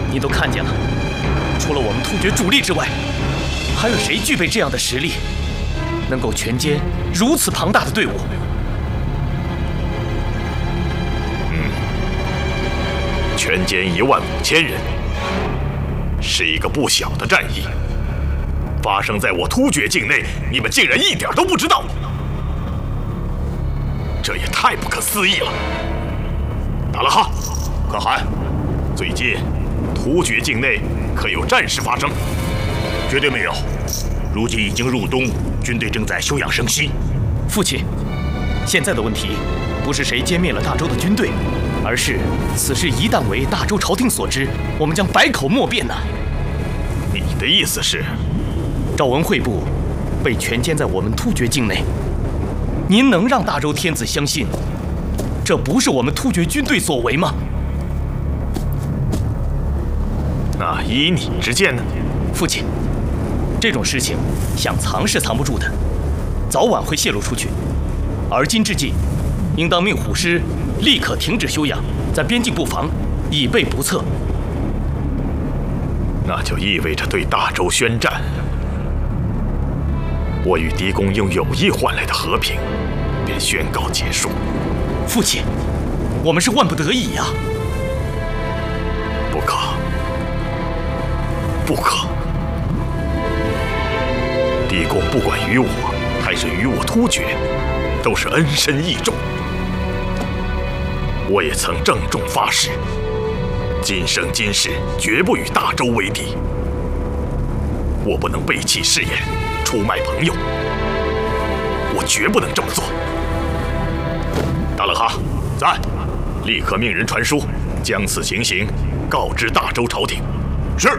你都看见了，除了我们突厥主力之外，还有谁具备这样的实力，能够全歼如此庞大的队伍？ 全歼15000人，是一个不小的战役。发生在我突厥境内，你们竟然一点都不知道，这也太不可思议了。达拉哈，可汗，最近突厥境内可有战事发生？ 绝对没有，如今已经入冬，军队正在休养生息。 父亲，现在的问题不是谁歼灭了大周的军队，而是此事一旦为大周朝廷所知，我们将百口莫辩呐。 你的意思是， 赵文会部被全歼在我们突厥境内，您能让大周天子相信这不是我们突厥军队所为吗？ 那依你之见呢？ 父亲，这种事情想藏是藏不住的，早晚会泄露出去。而今之计，应当命虎师立刻停止休养，在边境布防，以备不测。 那就意味着对大周宣战。我与狄公用友谊换来的和平，便宣告结束。 父亲，我们是万不得已呀。 不可，不可！狄公不管于我，还是于我突厥，都是恩深义重。我也曾郑重发誓，今生今世绝不与大周为敌。我不能背弃誓言，出卖朋友，我绝不能这么做。达勒哈，在，立刻命人传书，将此情形告知大周朝廷。是。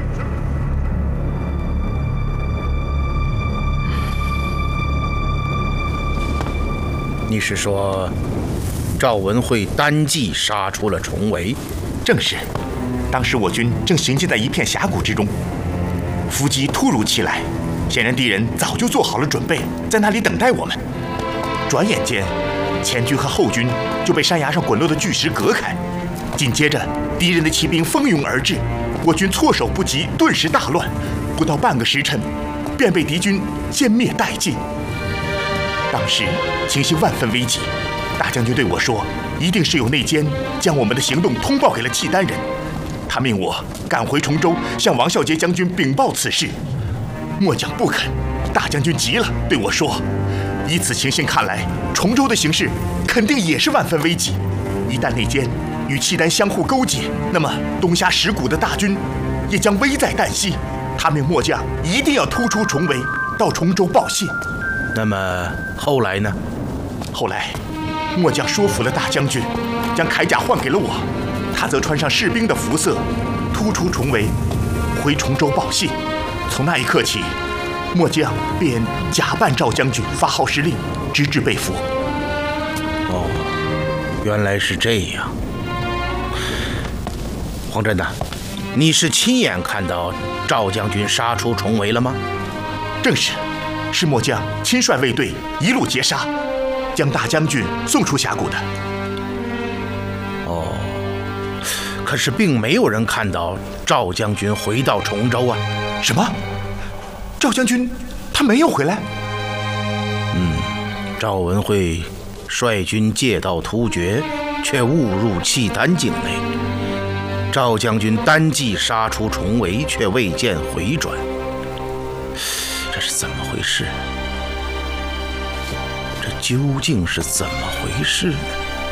你是说，赵文慧单骑杀出了重围？ 正是，当时我军正行进在一片峡谷之中，伏击突如其来，显然敌人早就做好了准备，在那里等待我们。转眼间，前军和后军就被山崖上滚落的巨石隔开，紧接着敌人的骑兵蜂拥而至，我军措手不及，顿时大乱，不到半个时辰，便被敌军歼灭殆尽。当时情形万分危急，大将军对我说，一定是有内奸将我们的行动通报给了契丹人。他命我赶回崇州，向王孝杰将军禀报此事。末将不肯，大将军急了，对我说，依此情形看来，崇州的形势肯定也是万分危急。一旦内奸与契丹相互勾结，那么东峡石谷的大军也将危在旦夕。他命末将一定要突出重围，到崇州报信。 那么后来呢？ 后来，末将说服了大将军，将铠甲换给了我，他则穿上士兵的服色，突出重围，回崇州报信。从那一刻起，末将便假扮赵将军发号施令，直至被俘。 哦，原来是这样。黄真呐，你是亲眼看到赵将军杀出重围了吗？ 正是。是末将亲率卫队一路截杀，将大将军送出峡谷的。 哦，可是并没有人看到赵将军回到崇州啊。 什么？赵将军他没有回来？ 赵文慧率军借道突厥，却误入契丹境内。赵将军单骑杀出重围，却未见回转。这是怎么回事？这究竟是怎么回事呢？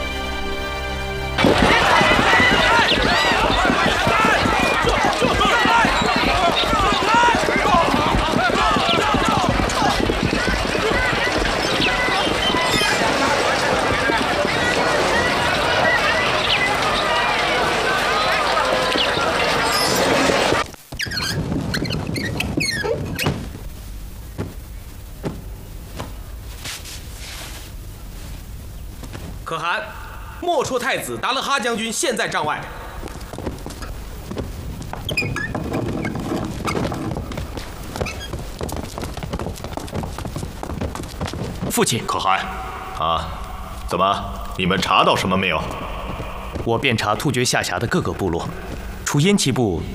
可汗，莫绰太子达勒哈将军现在帐外。 父亲， 可汗，啊，怎么？你们查到什么没有？ 我遍查突厥下辖的各个部落，除燕骑部